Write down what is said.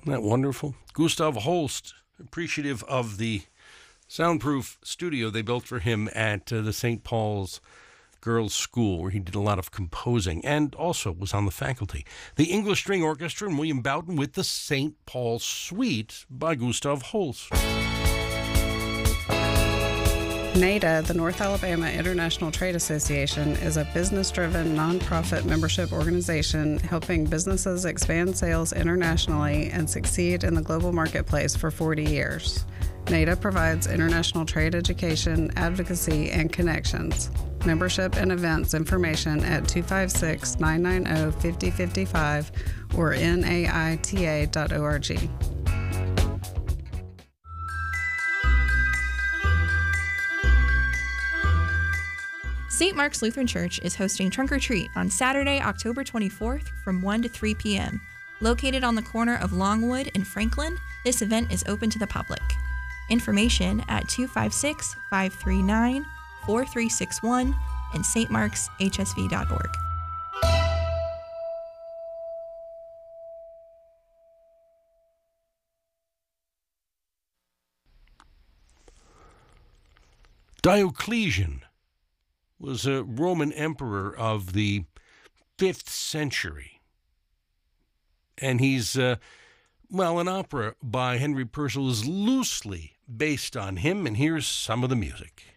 Isn't that wonderful? Gustav Holst, appreciative of the soundproof studio they built for him at the St. Paul's Girls' School, where he did a lot of composing and also was on the faculty. The English String Orchestra and William Boughton with the St. Paul Suite by Gustav Holst. NADA, the North Alabama International Trade Association, is a business-driven, nonprofit membership organization helping businesses expand sales internationally and succeed in the global marketplace for 40 years. NADA provides international trade education, advocacy, and connections. Membership and events information at 256-990-5055 or naita.org. St. Mark's Lutheran Church is hosting Trunk or Treat on Saturday, October 24th from 1 to 3 p.m. Located on the corner of Longwood and Franklin, this event is open to the public. Information at 256-539-4361 and stmarkshsv.org. Diocletian was a Roman emperor of the 5th century. And he's, an opera by Henry Purcell is loosely based on him, and here's some of the music.